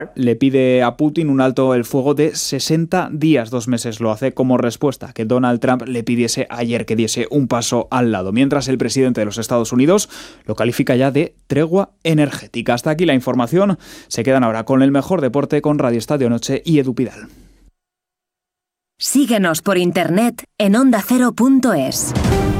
le pide a Putin un alto el fuego de 60 días, 2 meses. Lo hace como respuesta que Donald Trump le pidiese ayer que diese un paso al lado, mientras el presidente de los Estados Unidos lo califica ya de tregua energética. Hasta aquí la información. Se quedan ahora con el mejor deporte, con Radio Estadio Noche y Edu Pidal. Síguenos por internet en ondacero.es.